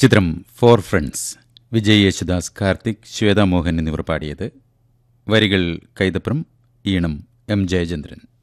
ചിത്രം four friends. Vijay Yesudas, Karthik, Shweta Mohan എന്നിവർ പാടിയത്. വരികൾ കൈതപ്രം, ഈണം എം ജയചന്ദ്രൻ.